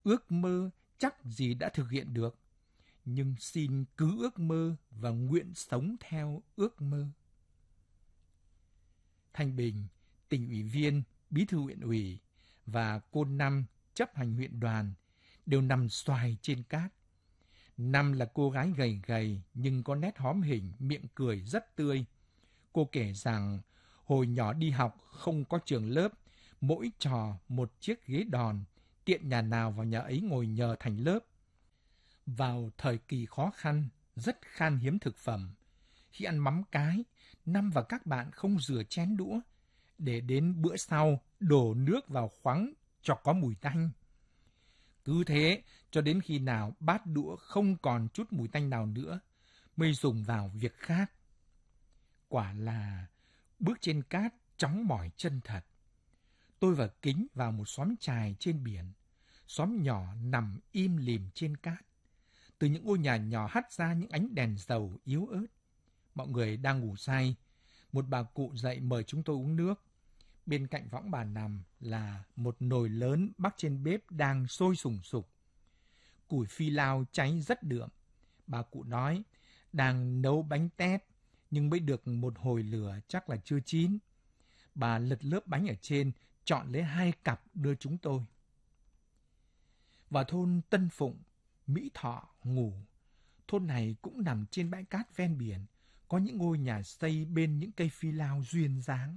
ước mơ chắc gì đã thực hiện được, nhưng xin cứ ước mơ và nguyện sống theo ước mơ. Thanh Bình, tỉnh ủy viên, bí thư huyện ủy và cô Năm, chấp hành huyện đoàn đều nằm xoài trên cát. Năm là cô gái gầy gầy nhưng có nét hóm hình, miệng cười rất tươi. Cô kể rằng hồi nhỏ đi học không có trường lớp, mỗi trò một chiếc ghế đòn, tiện nhà nào vào nhà ấy ngồi nhờ thành lớp. Vào thời kỳ khó khăn, rất khan hiếm thực phẩm. Khi ăn mắm cái, Năm và các bạn không rửa chén đũa, để đến bữa sau đổ nước vào khoắng cho có mùi tanh. Cứ thế cho đến khi nào bát đũa không còn chút mùi tanh nào nữa, mới dùng vào việc khác. Quả là bước trên cát chóng mỏi chân thật. Tôi và Kính vào một xóm chài trên biển. Xóm nhỏ nằm im lìm trên cát. Từ những ngôi nhà nhỏ hắt ra những ánh đèn dầu yếu ớt. Mọi người đang ngủ say. Một bà cụ dậy mời chúng tôi uống nước. Bên cạnh võng bà nằm là một nồi lớn bắc trên bếp đang sôi sùng sục. Củi phi lao cháy rất đượm. Bà cụ nói đang nấu bánh tét nhưng mới được một hồi lửa chắc là chưa chín. Bà lật lớp bánh ở trên, chọn lấy 2 cặp đưa chúng tôi. Vào thôn Tân Phụng, Mỹ Thọ ngủ. Thôn này cũng nằm trên bãi cát ven biển, có những ngôi nhà xây bên những cây phi lao duyên dáng.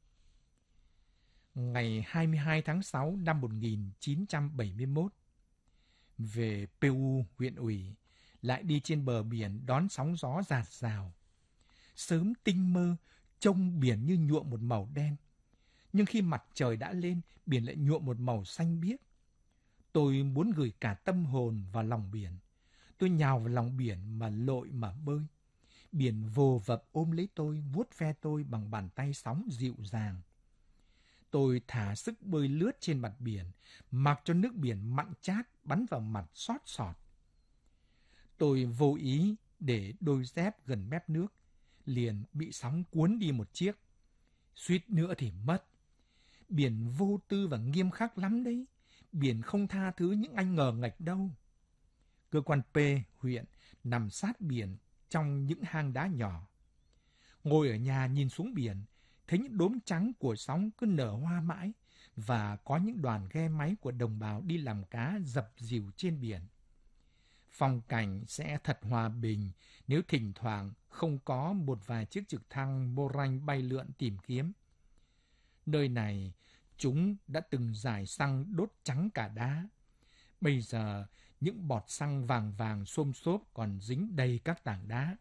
Ngày 22 tháng 6 năm 1971, về PU huyện ủy, lại đi trên bờ biển đón sóng gió rạt rào. Sớm tinh mơ, trông biển như nhuộm một màu đen. Nhưng khi mặt trời đã lên, biển lại nhuộm một màu xanh biếc. Tôi muốn gửi cả tâm hồn vào lòng biển. Tôi nhào vào lòng biển mà lội mà bơi. Biển vồ vập ôm lấy tôi, vuốt ve tôi bằng bàn tay sóng dịu dàng. Tôi thả sức bơi lướt trên mặt biển, mặc cho nước biển mặn chát bắn vào mặt xót xọt. Tôi vô ý để đôi dép gần mép nước, liền bị sóng cuốn đi một chiếc. Suýt nữa thì mất. Biển vô tư và nghiêm khắc lắm đấy. Biển không tha thứ những anh ngờ nghệch đâu. Cơ quan P huyện nằm sát biển trong những hang đá nhỏ. Ngồi ở nhà nhìn xuống biển, thấy những đốm trắng của sóng cứ nở hoa mãi và có những đoàn ghe máy của đồng bào đi làm cá dập dìu trên biển. Phong cảnh sẽ thật hòa bình nếu thỉnh thoảng không có một vài chiếc trực thăng mô ranh bay lượn tìm kiếm. Nơi này chúng đã từng rải xăng đốt trắng cả đá. Bây giờ những bọt xăng vàng vàng xôm xốp còn dính đầy các tảng đá.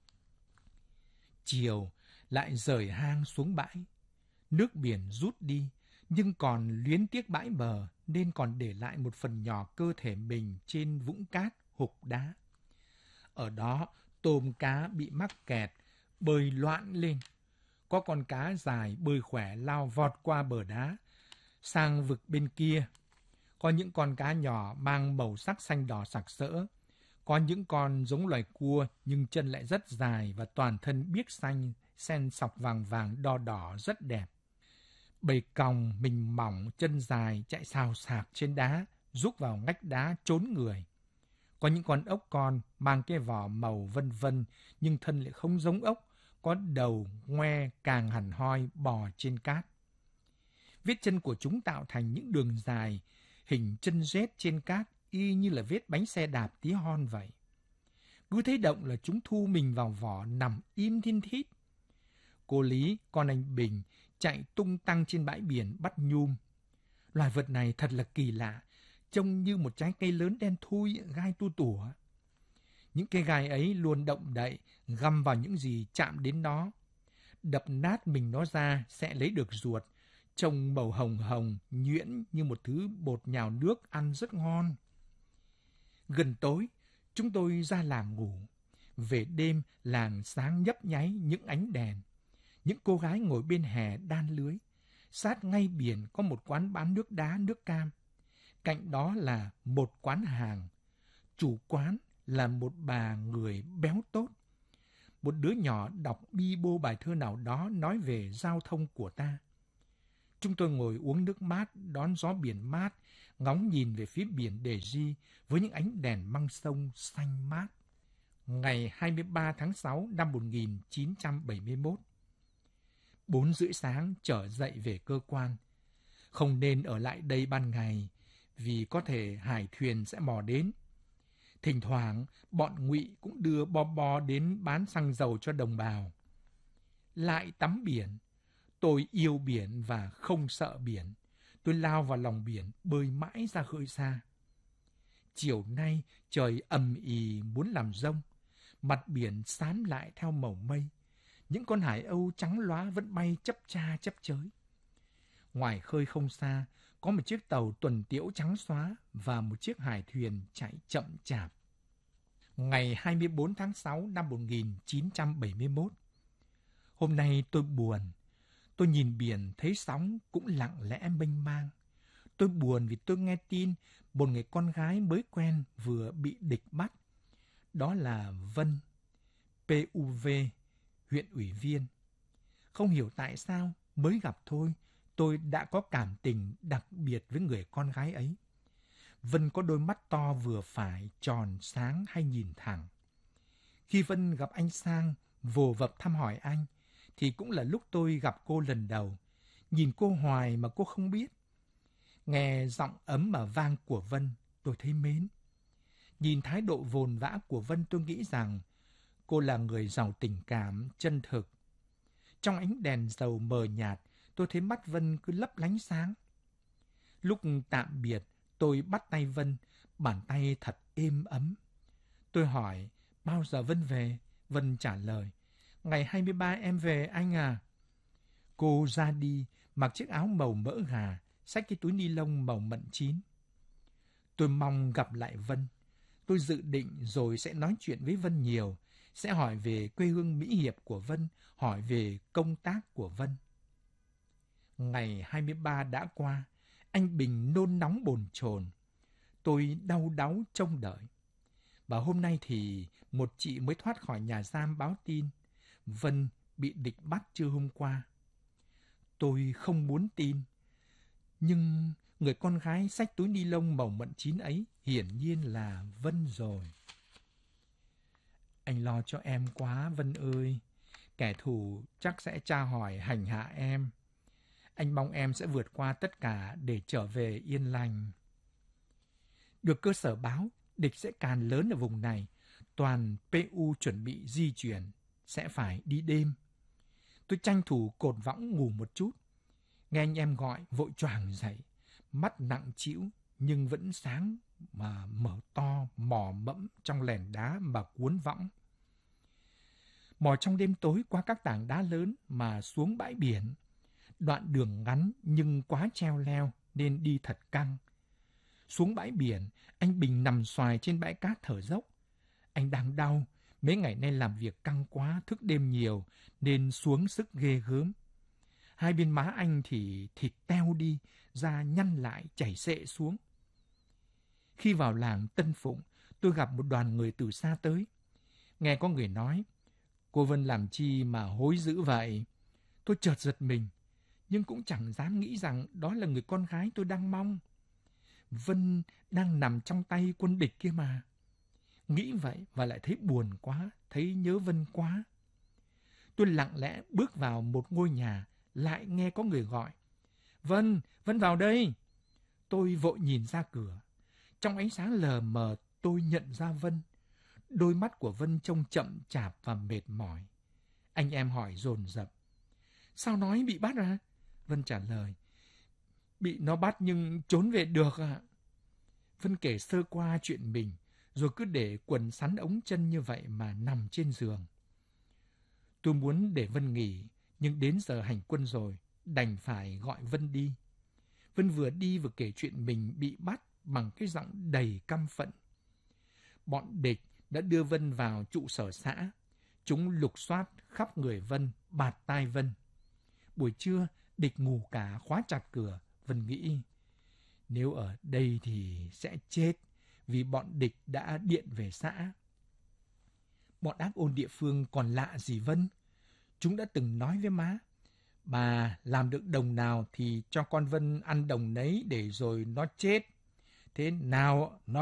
Chiều lại rời hang xuống bãi. Nước biển rút đi nhưng còn luyến tiếc bãi bờ nên còn để lại một phần nhỏ cơ thể mình trên vũng cát hục đá. Ở đó tôm cá bị mắc kẹt, bơi loạn lên. Có con cá dài bơi khỏe lao vọt qua bờ đá, sang vực bên kia. Có những con cá nhỏ mang màu sắc xanh đỏ sặc sỡ. Có những con giống loài cua nhưng chân lại rất dài và toàn thân biếc xanh, xen sọc vàng vàng đo đỏ rất đẹp. Bầy còng mình mỏng, chân dài chạy xào xạc trên đá, rúc vào ngách đá trốn người. Có những con ốc con mang cái vỏ màu vân vân nhưng thân lại không giống ốc, có đầu ngoe càng hẳn hoi bò trên cát. Vết chân của chúng tạo thành những đường dài, hình chân rết trên cát y như là vết bánh xe đạp tí hon vậy. Cứ thấy động là chúng thu mình vào vỏ nằm im thiên thít. Cô Lý, con anh Bình, chạy tung tăng trên bãi biển bắt nhum. Loài vật này thật là kỳ lạ, trông như một trái cây lớn đen thui, gai tu tủa. Những cây gai ấy luôn động đậy, găm vào những gì chạm đến nó. Đập nát mình nó ra sẽ lấy được ruột, trông màu hồng hồng, nhuyễn như một thứ bột nhào nước ăn rất ngon. Gần tối, chúng tôi ra làng ngủ. Về đêm, làng sáng nhấp nháy những ánh đèn. Những cô gái ngồi bên hè đan lưới. Sát ngay biển có một quán bán nước đá, nước cam. Cạnh đó là một quán hàng. Chủ quán là một bà người béo tốt. Một đứa nhỏ đọc bi bô bài thơ nào đó nói về giao thông của ta. Chúng tôi ngồi uống nước mát, đón gió biển mát, ngóng nhìn về phía biển Đề Ri với những ánh đèn măng sông xanh mát. Ngày 23 tháng 6 năm 1971, 4 rưỡi sáng trở dậy về cơ quan. Không nên ở lại đây ban ngày, vì có thể hải thuyền sẽ mò đến. Thỉnh thoảng, bọn ngụy cũng đưa bo đến bán xăng dầu cho đồng bào. Lại tắm biển. Tôi yêu biển và không sợ biển. Tôi lao vào lòng biển, bơi mãi ra khơi xa. Chiều nay, trời ầm ì muốn làm dông. Mặt biển xám lại theo màu mây. Những con hải âu trắng lóa vẫn bay chấp cha chấp chới. Ngoài khơi không xa, có một chiếc tàu tuần tiễu trắng xóa và một chiếc hải thuyền chạy chậm chạp. Ngày 24 tháng 6 năm 1971. Hôm nay tôi buồn. Tôi nhìn biển thấy sóng cũng lặng lẽ mênh mang. Tôi buồn vì tôi nghe tin một người con gái mới quen vừa bị địch bắt. Đó là Vân, PUV, huyện ủy viên. Không hiểu tại sao, mới gặp thôi, tôi đã có cảm tình đặc biệt với người con gái ấy. Vân có đôi mắt to vừa phải, tròn, sáng hay nhìn thẳng. Khi Vân gặp anh Sang, vồ vập thăm hỏi anh, thì cũng là lúc tôi gặp cô lần đầu. Nhìn cô hoài mà cô không biết. Nghe giọng ấm mà vang của Vân, tôi thấy mến. Nhìn thái độ vồn vã của Vân, tôi nghĩ rằng cô là người giàu tình cảm, chân thực. Trong ánh đèn dầu mờ nhạt, tôi thấy mắt Vân cứ lấp lánh sáng. Lúc tạm biệt, tôi bắt tay Vân, bàn tay thật êm ấm. Tôi hỏi, bao giờ Vân về? Vân trả lời, ngày 23 em về anh à. Cô ra đi, mặc chiếc áo màu mỡ gà, xách cái túi ni lông màu mận chín. Tôi mong gặp lại Vân. Tôi dự định rồi sẽ nói chuyện với Vân nhiều, sẽ hỏi về quê hương Mỹ Hiệp của Vân, hỏi về công tác của Vân. Ngày 23 đã qua, anh Bình nôn nóng bồn chồn. Tôi đau đáu trông đợi. Và hôm nay thì một chị mới thoát khỏi nhà giam báo tin Vân bị địch bắt trưa hôm qua. Tôi không muốn tin, nhưng người con gái xách túi ni lông màu mận chín ấy hiển nhiên là Vân rồi. Anh lo cho em quá Vân ơi. Kẻ thù chắc sẽ tra hỏi hành hạ em. Anh mong em sẽ vượt qua tất cả để trở về yên lành. Được cơ sở báo, địch sẽ càng lớn ở vùng này. Toàn PU chuẩn bị di chuyển, sẽ phải đi đêm. Tôi tranh thủ cột võng ngủ một chút. Nghe anh em gọi, vội choàng dậy. Mắt nặng trĩu nhưng vẫn sáng mà mở to, mò mẫm trong lèn đá mà cuốn võng. Mò trong đêm tối qua các tảng đá lớn mà xuống bãi biển. Đoạn đường ngắn nhưng quá treo leo nên đi thật căng. Xuống bãi biển, anh Bình nằm xoài trên bãi cát thở dốc. Anh đang đau, mấy ngày nay làm việc căng quá, thức đêm nhiều nên xuống sức ghê gớm. Hai bên má anh thì thịt teo đi, da nhăn lại chảy xệ xuống. Khi vào làng Tân Phụng, tôi gặp một đoàn người từ xa tới. Nghe có người nói, cô Vân làm chi mà hối dữ vậy? Tôi chợt giật mình, nhưng cũng chẳng dám nghĩ rằng đó là người con gái tôi đang mong. Vân đang nằm trong tay quân địch kia mà. Nghĩ vậy và lại thấy buồn quá, thấy nhớ Vân quá. Tôi lặng lẽ bước vào một ngôi nhà, lại nghe có người gọi. Vân, Vân vào đây. Tôi vội nhìn ra cửa. Trong ánh sáng lờ mờ tôi nhận ra Vân. Đôi mắt của Vân trông chậm chạp và mệt mỏi. Anh em hỏi dồn dập. Sao nói bị bắt à? Vân trả lời. Bị nó bắt nhưng trốn về được ạ. Vân kể sơ qua chuyện mình, rồi cứ để quần sắn ống chân như vậy mà nằm trên giường. Tôi muốn để Vân nghỉ, nhưng đến giờ hành quân rồi, đành phải gọi Vân đi. Vân vừa đi vừa kể chuyện mình bị bắt bằng cái giọng đầy căm phẫn. Bọn địch đã đưa Vân vào trụ sở xã. Chúng lục soát khắp người Vân, bạt tai Vân. Buổi trưa, địch ngủ cả khóa chặt cửa. Vân nghĩ, nếu ở đây thì sẽ chết vì bọn địch đã điện về xã. Bọn ác ôn địa phương còn lạ gì Vân? Chúng đã từng nói với má, bà làm được đồng nào thì cho con Vân ăn đồng nấy để rồi nó chết. Thế nào nó